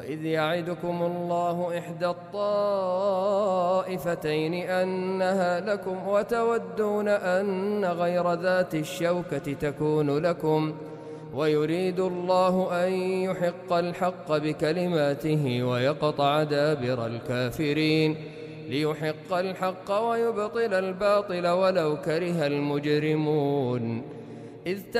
وإذ يعدكم الله إحدى الطائفتين أنها لكم وتودون أن غير ذات الشوكة تكون لكم ويريد الله أن يحق الحق بكلماته ويقطع دابر الكافرين ليحق الحق ويبطل الباطل ولو كره المجرمون. إذ